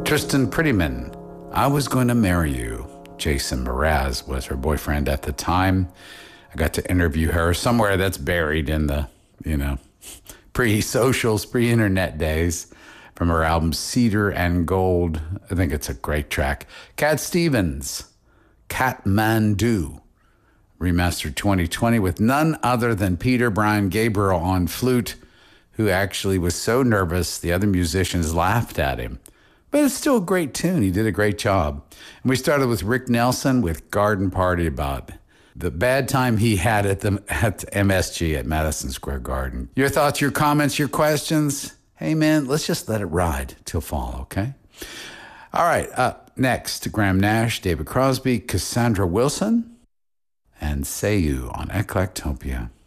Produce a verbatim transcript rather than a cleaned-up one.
Tristan Prettyman, I Was Going to Marry You. Jason Mraz was her boyfriend at the time. I got to interview her somewhere that's buried in the, you know, pre-socials, pre-internet days, from her album Cedar and Gold. I think it's a great track. Cat Stevens, Kathmandu, remastered twenty twenty with none other than Peter Brian Gabriel on flute, who actually was so nervous the other musicians laughed at him. But it's still a great tune. He did a great job. And we started with Rick Nelson with Garden Party, about the bad time he had at the at M S G at Madison Square Garden. Your thoughts, your comments, your questions? Hey, man, let's just let it ride till fall, okay? All right, up next, Graham Nash, David Crosby, Cassandra Wilson, and Say You on Eclectopia.